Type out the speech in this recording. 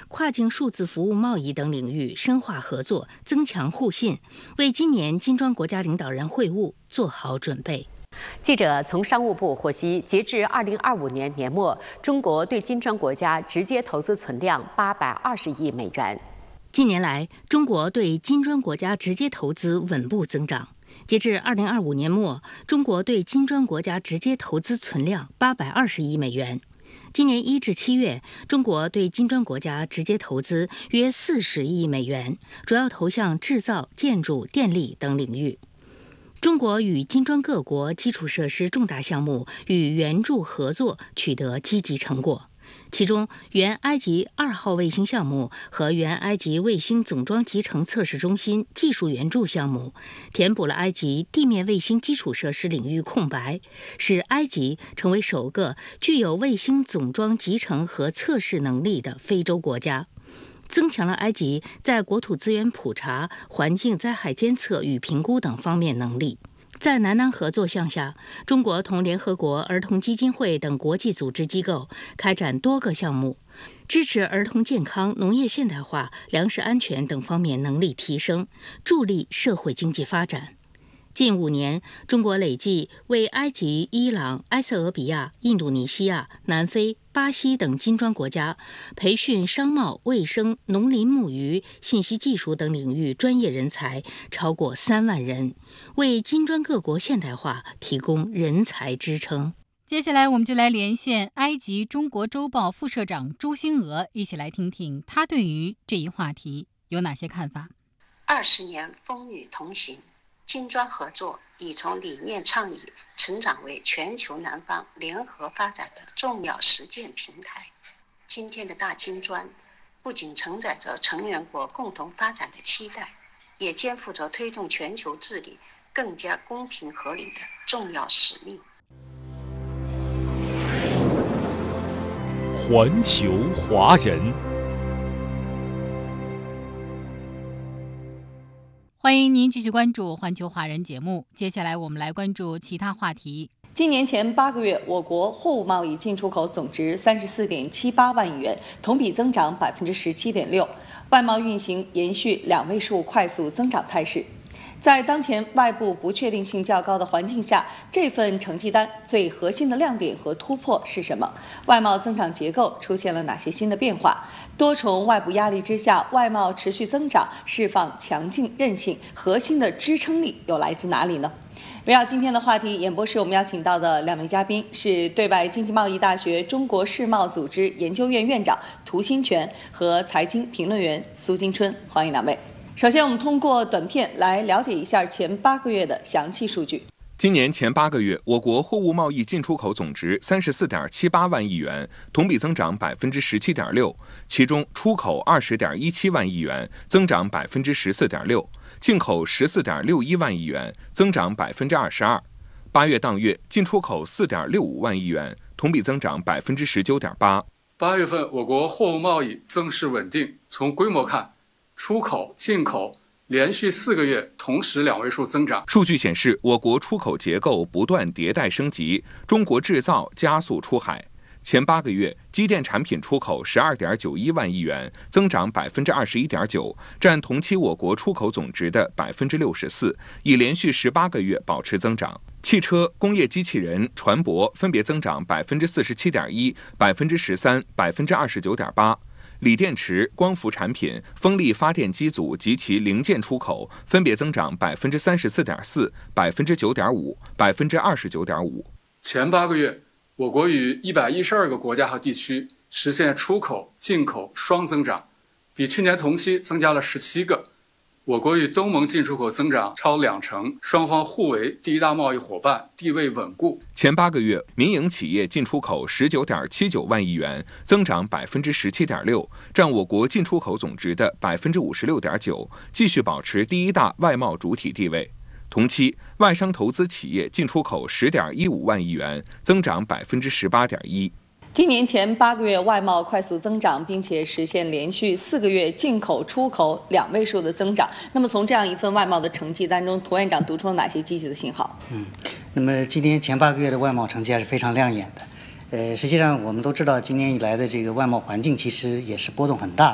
跨境数字服务贸易等领域深化合作，增强互信，为今年金砖国家领导人会晤做好准备。 记者从商务部获悉，截至2025年年末，中国对金砖国家直接投资存量820亿美元。 近年来，中国对金砖国家直接投资稳步增长。截至2025年末，中国对金砖国家直接投资存量820亿美元。今年1至7月，中国对金砖国家直接投资约40亿美元，主要投向制造、建筑、电力等领域。中国与金砖各国基础设施重大项目与援助合作取得积极成果，其中原埃及2号卫星项目和原埃及卫星总装集成测试中心技术援助项目，填补了埃及地面卫星基础设施领域空白，使埃及成为首个具有卫星总装集成和测试能力的非洲国家，增强了埃及在国土资源普查、环境灾害监测与评估等方面能力。在南南合作项下，中国同联合国儿童基金会等国际组织机构开展多个项目，支持儿童健康、农业现代化、粮食安全等方面能力提升，助力社会经济发展。近5年，中国累计为埃及、伊朗、埃塞俄比亚、印度尼西亚、南非、巴西等金砖国家培训商贸、卫生、农林牧渔、信息技术等领域专业人才超过3万人，为金砖各国现代化提供人才支撑。 接下来，我们就来连线埃及《中国周报》副社长朱星娥，一起来听听他对于这一话题有哪些看法。 20年风雨同行，金砖合作已从理念倡议成长为全球南方联合发展的重要实践平台。今天的大金砖不仅承载着成员国共同发展的期待，也肩负着推动全球治理更加公平合理的重要使命。 环球华人， 欢迎您继续关注环球华人节目。接下来我们来关注其他话题。 今年前8个月，我国货物贸易进出口总值34.78万亿元，同比增长17.6%，外贸运行延续2位数快速增长态势。在当前外部不确定性较高的环境下，这份成绩单最核心的亮点和突破是什么？外贸增长结构出现了哪些新的变化？多重外部压力之下，外贸持续增长，释放强劲韧性，核心的支撑力又来自哪里呢？围绕今天的话题，演播室我们邀请到的2位嘉宾是对外经济贸易大学中国世贸组织研究院院长涂新全和财经评论员苏金春，欢迎2位。首先，我们通过短片来了解一下前8个月的详细数据。 今年前8个月，我国货物贸易进出口总值34.78万亿元，同比增长17.6%，其中出口20.17万亿元，增长14.6%，进口14.61万亿元，增长22%。8月当月，进出口4.65万亿元，同比增长19.8%。 8月份，我国货物贸易增势稳定，从规模看，出口、进口连续4个月同时2位数增长。 数据显示，我国出口结构不断迭代升级，中国制造加速出海。前8个月，机电产品出口12.91万亿元，增长21.9%，占同期我国出口总值的64%，已连续18个月保持增长。汽车、工业机器人、船舶分别增长47.1%、13%、29.8%。锂电池、光伏产品、风力发电机组及其零件出口分别增长34.4%、9.5%、29.5%。 前8个月，我国与112个国家和地区实现出口、进口双增长，比去年同期增加了17个。我国与东盟进出口增长超20%，双方互为第一大贸易伙伴，地位稳固。 前8个月，民营企业进出口19.79万亿元，增长17.6%，占我国进出口总值的56.9%，继续保持第一大外贸主体地位。同期，外商投资企业进出口10.15万亿元，增长18.1%。 今年前8个月，外贸快速增长，并且实现连续4个月进口、出口2位数的增长。那么，从这样一份外贸的成绩单中，涂院长读出了哪些积极的信号？ 那么今年前8个月的外贸成绩还是非常亮眼的。实际上我们都知道，今年以来的这个外贸环境其实也是波动很大